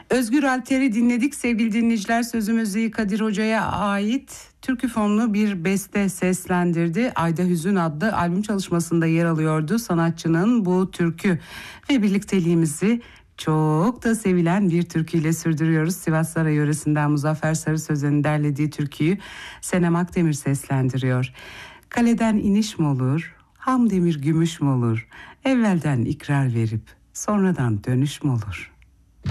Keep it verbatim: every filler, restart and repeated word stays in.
Özgür Alter'i dinledik sevgili dinleyiciler. Sözü müziği Kadir Hoca'ya ait türkü fonlu bir beste seslendirdi. Ayda Hüzün adlı albüm çalışmasında yer alıyordu sanatçının bu türkü. Ve birlikteliğimizi çok da sevilen bir türküyle sürdürüyoruz. Sivas Saray yöresinden Muzaffer Sarı Sözen'in derlediği türküyü Senem Akdemir seslendiriyor. Kaleden iniş mi olur, ham demir gümüş mü olur, evvelden ikrar verip sonradan dönüş mü olur?